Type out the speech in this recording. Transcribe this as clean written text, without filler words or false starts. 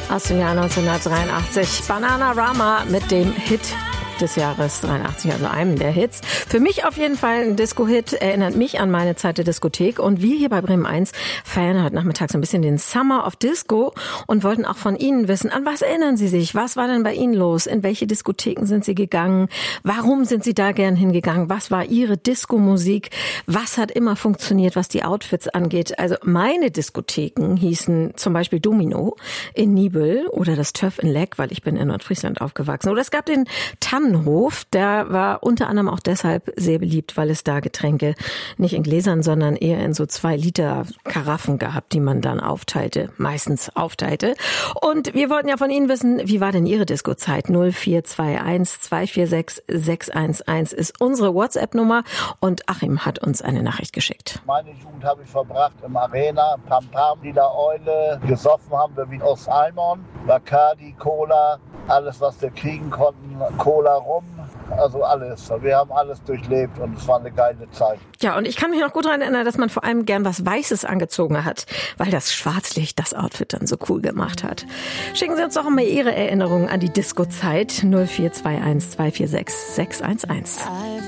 Aus dem Jahr 1983. Bananarama mit dem Hit des Jahres 83, also einem der Hits. Für mich auf jeden Fall ein Disco-Hit, erinnert mich an meine Zeit der Diskothek. Und wir hier bei Bremen 1 feiern heute Nachmittag so ein bisschen den Summer of Disco und wollten auch von Ihnen wissen, an was erinnern Sie sich? Was war denn bei Ihnen los? In welche Diskotheken sind Sie gegangen? Warum sind Sie da gern hingegangen? Was war Ihre Disco-Musik? Was hat immer funktioniert, was die Outfits angeht? Also meine Diskotheken hießen zum Beispiel Domino in Niebüll oder das Töff in Leck, weil ich bin in Nordfriesland aufgewachsen. Oder es gab den Tannenhof, der war unter anderem auch deshalb sehr beliebt, weil es da Getränke nicht in Gläsern, sondern eher in so 2 Liter Karaffen gehabt, die man dann meistens aufteilte. Und wir wollten ja von Ihnen wissen, wie war denn Ihre Disco-Zeit? 0421 246 611 ist unsere WhatsApp-Nummer und Achim hat uns eine Nachricht geschickt. Meine Jugend habe ich verbracht im Arena, Pam Pam, Lila Eule. Gesoffen haben wir wie aus Almon, Bacardi, Cola, alles was wir kriegen konnten, Cola rum, also alles. Wir haben alles durchlebt und es war eine geile Zeit. Ja, und ich kann mich noch gut daran erinnern, dass man vor allem gern was Weißes angezogen hat, weil das Schwarzlicht das Outfit dann so cool gemacht hat. Schicken Sie uns doch mal Ihre Erinnerungen an die Disco-Zeit 0421 246 611.